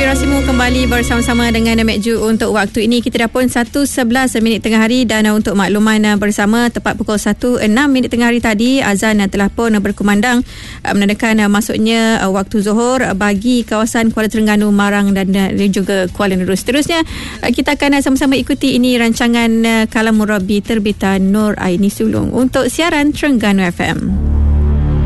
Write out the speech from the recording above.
Rasimu kembali bersama-sama dengan Mek Ju untuk waktu ini. Kita dah pun 1:11 minit tengah hari dan untuk makluman bersama tepat pukul 1:06 minit tengah hari tadi azan telah pun berkumandang menandakan masuknya waktu Zuhur bagi kawasan Kuala Terengganu, Marang dan juga Kuala Nerus. Seterusnya kita akan sama-sama ikuti ini rancangan Kalam Murabi terbitan Nur Aini Sulong untuk siaran Terengganu FM.